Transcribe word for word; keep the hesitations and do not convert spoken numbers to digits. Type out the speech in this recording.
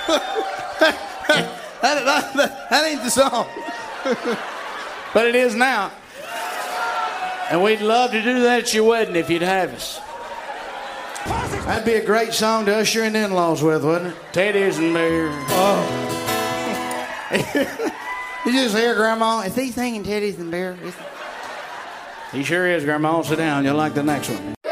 that, that, that ain't the song. But it is now. And we'd love to do that at your wedding if you'd have us. That'd be a great song to usher in the in-laws with, wouldn't it? Teddy's and beer. Oh. You just hear Grandma, is he singing Teddy's and beer? He sure is, Grandma. Sit down. You'll like the next one.